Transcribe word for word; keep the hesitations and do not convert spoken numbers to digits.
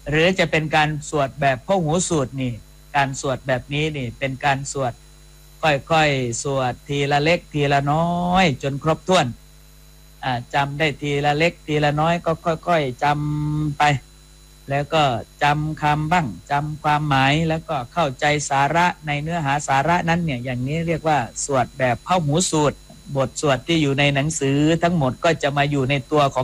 หรือจะเป็นการสวดแบบพ่อหูสูตรนี่การสวดแบบนี้นี่เป็นการสวดค่อยๆสวดทีละเล็กทีละน้อยจนครบถ้วนอ่าจำได้ทีละเล็กทีละน้อยก็ค่อยๆจำไปแล้วก็จำคำบ้างจำความหมายแล้วก็เข้าใจสาระในเนื้อหาสาระนั้นเนี่ยอย่างนี้เรียกว่าสวดแบบพ่อหูสูตรบทสวดที่อยู่ในหนังสือทั้งหมดก็จะมาอยู่ในตัวของ